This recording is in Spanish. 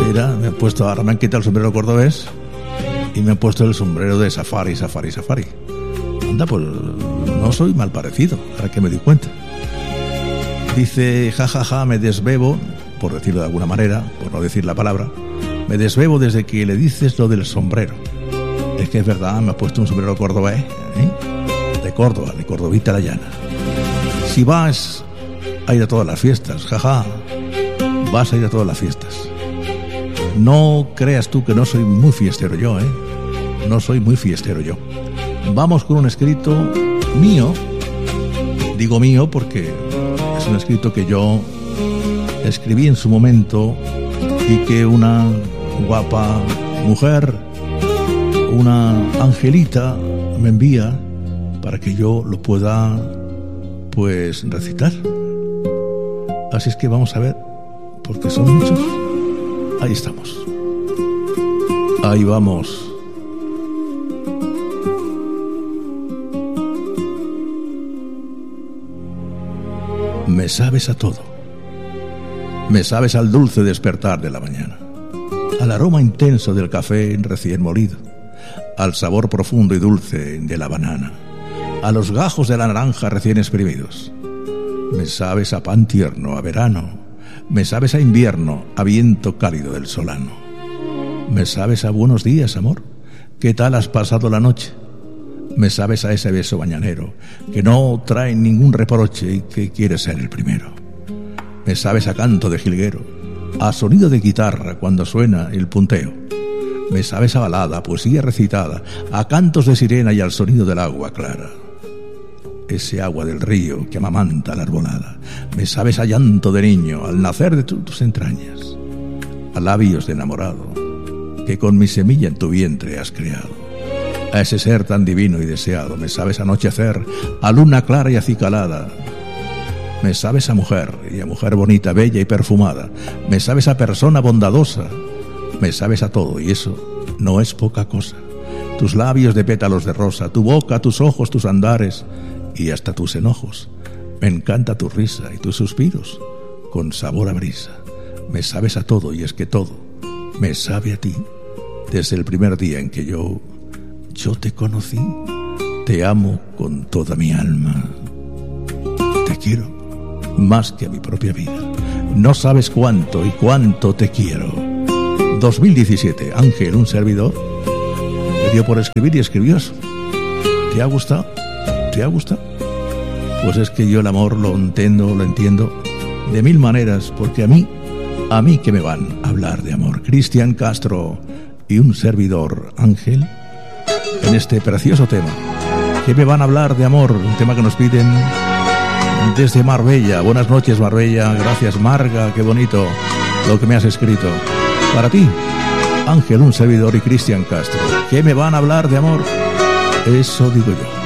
Mira, ahora me han quitado el sombrero cordobés y me han puesto el sombrero de safari. Anda, pues no soy mal parecido, ahora que me di cuenta. Dice, jajaja, me desbebo, por decirlo de alguna manera, por no decir la palabra, me desbebo desde que le dices lo del sombrero. Es que es verdad, me ha puesto un sombrero cordobés, de Córdoba, de Cordovita la Llana. Si vas a ir a todas las fiestas, jaja, vas a ir a todas las fiestas. No creas tú que no soy muy fiestero yo, no soy muy fiestero yo. Vamos con un escrito mío, digo mío porque es un escrito que yo escribí en su momento y que una guapa mujer, una angelita, me envía para que yo lo pueda, pues, recitar. Así es que vamos a ver, porque son muchos. Ahí estamos. Ahí vamos. Me sabes a todo. Me sabes al dulce despertar de la mañana, al aroma intenso del café recién molido, al sabor profundo y dulce de la banana, a los gajos de la naranja recién exprimidos. Me sabes a pan tierno, a verano. Me sabes a invierno, a viento cálido del solano. Me sabes a buenos días, amor. ¿Qué tal has pasado la noche? Me sabes a ese beso mañanero que no trae ningún reproche y que quiere ser el primero. Me sabes a canto de jilguero, a sonido de guitarra cuando suena el punteo. Me sabes a balada, a poesía recitada, a cantos de sirena y al sonido del agua clara. Ese agua del río que amamanta la arbolada. Me sabes a llanto de niño al nacer de tus entrañas, a labios de enamorado que con mi semilla en tu vientre has creado. A ese ser tan divino y deseado. Me sabes a anochecer, a luna clara y acicalada. Me sabes a mujer, y a mujer bonita, bella y perfumada. Me sabes a persona bondadosa. Me sabes a todo, y eso no es poca cosa. Tus labios de pétalos de rosa, tu boca, tus ojos, tus andares y hasta tus enojos. Me encanta tu risa y tus suspiros con sabor a brisa. Me sabes a todo, y es que todo me sabe a ti. Desde el primer día en que yo te conocí, te amo con toda mi alma. Te quiero más que a mi propia vida. No sabes cuánto y cuánto te quiero. 2017, Ángel, un servidor, le dio por escribir y escribió eso. ¿Te ha gustado? ¿Te ha gustado? Pues es que yo el amor lo entiendo de mil maneras, porque a mí que me van a hablar de amor. Cristian Castro y un servidor, Ángel, en este precioso tema, que me van a hablar de amor, un tema que nos piden desde Marbella. Buenas noches, Marbella. Gracias, Marga, qué bonito lo que me has escrito. Para ti, Ángel, un servidor y Cristian Castro, que me van a hablar de amor. Eso digo yo.